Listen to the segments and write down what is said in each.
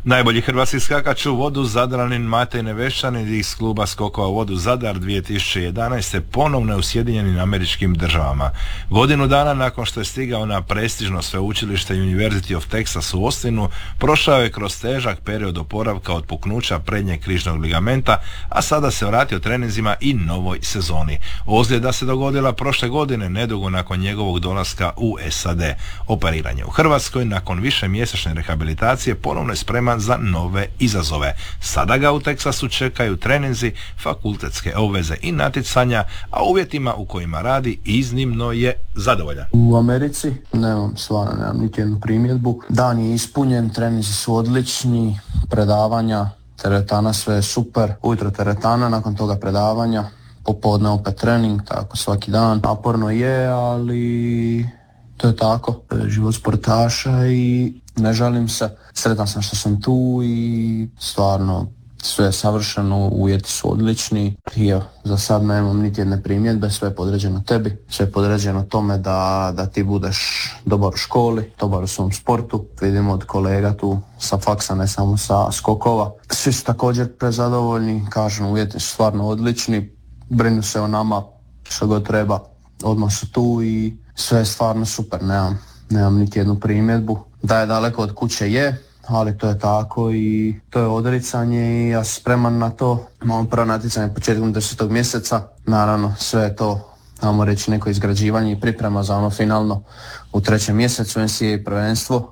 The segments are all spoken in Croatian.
Najbolji hrvatski skakač u vodu Zadranin Matej Nevešćanin iz kluba skokova u vodu Zadar 2011. ponovno je u Sjedinjenim Američkim Državama. Godinu dana nakon što je stigao na prestižno sveučilište University of Texas u Austinu, prošao je kroz težak period oporavka od puknuća prednjeg križnog ligamenta, a sada se vratio treninzima i novoj sezoni. Ozljeda se dogodila prošle godine, nedugo nakon njegovog dolaska u SAD. Operiranje u Hrvatskoj nakon višemjesečne rehabilitacije ponovno je spreman za nove izazove. Sada ga u Teksasu čekaju treninzi, fakultetske obveze i natjecanja, a uvjetima u kojima radi iznimno je zadovoljan. U Americi nemam niti jednu primjedbu. Dan je ispunjen, treninzi su odlični, predavanja, teretana, sve je super. Ujutro teretana, nakon toga predavanja, popodne opet trening, tako svaki dan. Naporno je, ali to je tako. To je život sportaša i ne žalim se. Sretan sam što sam tu i stvarno sve je savršeno, uvjeti su odlični. I za sad nemam niti jedne primjedbe, sve je podređeno tebi, sve je podređeno tome da ti budeš dobar u školi, dobar u svom sportu. Vidimo od kolega tu sa faksa, ne samo sa skokova. Svi su također prezadovoljni, kažem, uvjeti su stvarno odlični, brinu se o nama što god treba, odmah su tu i sve je stvarno super, nemam niti jednu primjedbu. Da je daleko od kuće je, ali to je tako i to je odricanje i ja sam spreman na to. Imamo prvo natjecanje početkom 10. mjeseca, naravno sve je to, ajmo reći, neko izgrađivanje i priprema za ono finalno u 3. mjesecu NCAA prvenstvo.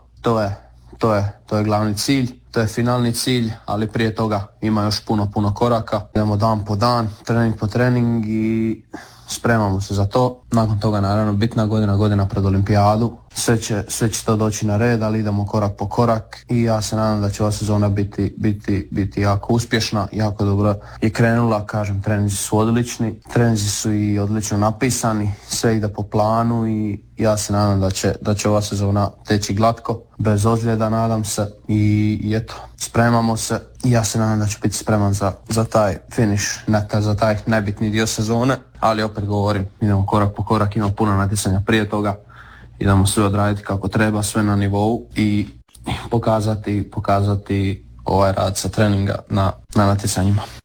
To je glavni cilj, to je finalni cilj, ali prije toga ima još puno koraka. Idemo dan po dan, trening po trening i spremamo se za to. Nakon toga naravno bitna godina pred olimpijadu. Sve će to doći na red, ali idemo korak po korak i ja se nadam da će ova sezona biti jako uspješna, jako dobro je krenula. Kažem, treninzi su odlični, treninzi su i odlično napisani, sve ide po planu i ja se nadam da će ova sezona teći glatko, bez ozljeda nadam se i eto, spremamo se i ja se nadam da ću biti spreman za taj finish, za taj najbitniji dio sezone, ali opet govorim, idemo korak po korak, imamo puno natjecanja prije toga, idemo sve odraditi kako treba, sve na nivou i pokazati ovaj rad sa treninga na natjecanjima.